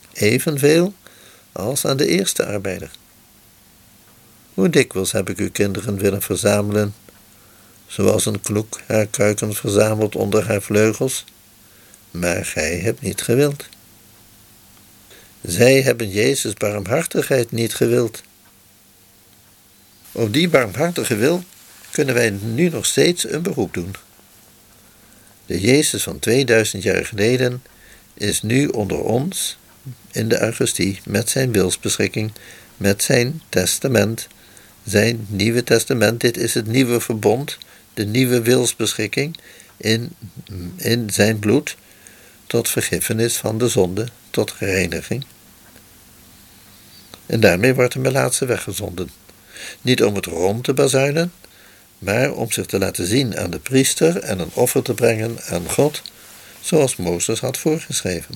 evenveel als aan de eerste arbeider. Hoe dikwijls heb ik uw kinderen willen verzamelen, zoals een kloek haar kuikens verzamelt onder haar vleugels, maar gij hebt niet gewild. Zij hebben Jezus' barmhartigheid niet gewild. Op die barmhartige wil kunnen wij nu nog steeds een beroep doen. De Jezus van 2000 jaar geleden is nu onder ons in de Eucharistie met zijn wilsbeschikking, met zijn testament, zijn nieuwe testament. Dit is het nieuwe verbond, de nieuwe wilsbeschikking in zijn bloed, tot vergiffenis van de zonde, tot reiniging. En daarmee wordt de melaatse weggezonden. Niet om het rond te bazuinen, maar om zich te laten zien aan de priester en een offer te brengen aan God, zoals Mozes had voorgeschreven.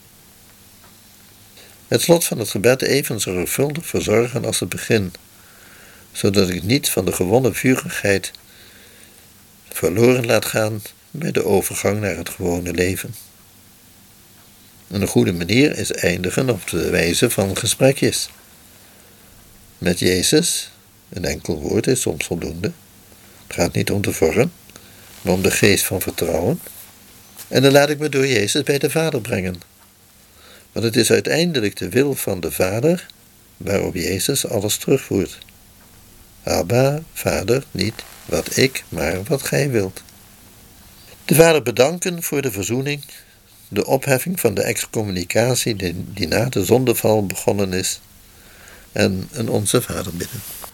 Het slot van het gebed even zorgvuldig verzorgen als het begin, zodat ik niet van de gewonnen vurigheid verloren laat gaan bij de overgang naar het gewone leven. Een goede manier is eindigen op de wijze van gesprekjes. Met Jezus, een enkel woord is soms voldoende. Het gaat niet om de vorm, maar om de geest van vertrouwen. En dan laat ik me door Jezus bij de Vader brengen. Want het is uiteindelijk de wil van de Vader waarop Jezus alles terugvoert. Abba, Vader, niet wat ik, maar wat gij wilt. De Vader bedanken voor de verzoening, de opheffing van de excommunicatie die na de zondeval begonnen is, en een Onze Vader bidden.